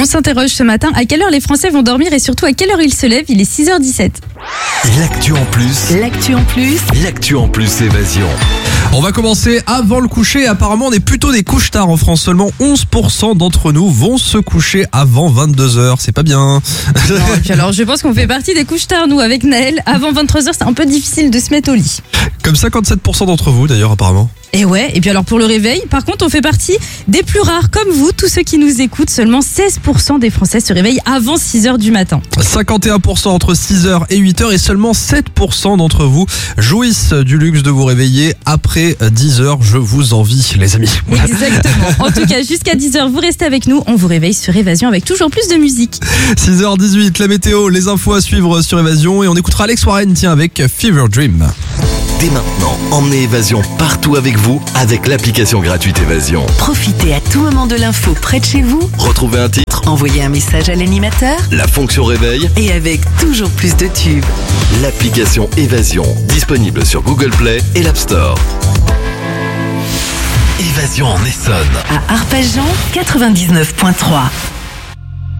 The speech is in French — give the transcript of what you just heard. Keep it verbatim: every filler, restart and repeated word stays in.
On s'interroge ce matin, à quelle heure les Français vont dormir et surtout à quelle heure ils se lèvent? Il est six heures dix-sept. L'actu en plus. L'actu en plus. L'actu en plus évasion. On va commencer avant le coucher. Apparemment, on est plutôt des couches tard en France. Seulement onze pour cent d'entre nous vont se coucher avant vingt-deux heures. C'est pas bien. Non, et puis alors, je pense qu'on fait partie des couches tard, nous, avec Naël. Avant vingt-trois heures, c'est un peu difficile de se mettre au lit. Comme cinquante-sept pour cent d'entre vous, d'ailleurs, apparemment. Et ouais, et puis alors pour le réveil, par contre, on fait partie des plus rares, comme vous, tous ceux qui nous écoutent. Seulement seize pour cent des Français se réveillent avant six heures du matin. cinquante et un pour cent entre six heures et huit heures et seulement sept pour cent d'entre vous jouissent du luxe de vous réveiller après dix heures. Je vous envie, les amis. Exactement. En tout cas, jusqu'à dix heures, vous restez avec nous. On vous réveille sur Évasion avec toujours plus de musique. six heures dix-huit, la météo, les infos à suivre sur Évasion et on écoutera Alex Warren, tiens, avec Fever Dream. Dès maintenant, emmenez Évasion partout avec vous avec l'application gratuite Évasion. Profitez à tout moment de l'info près de chez vous. Retrouvez un titre, Envoyez un message à l'animateur. la fonction réveil, Et avec toujours plus de tubes. l'application Évasion, disponible sur Google Play et l'App Store. Évasion en Essonne. À Arpajon, quatre-vingt-dix-neuf virgule trois.